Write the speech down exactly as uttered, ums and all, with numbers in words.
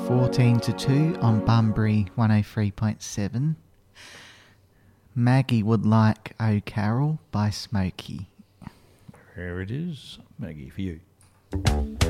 fourteen to two on Bunbury one oh three point seven. Maggie Would Like Oh Carol by Smokey. There it is. Maggie, for you.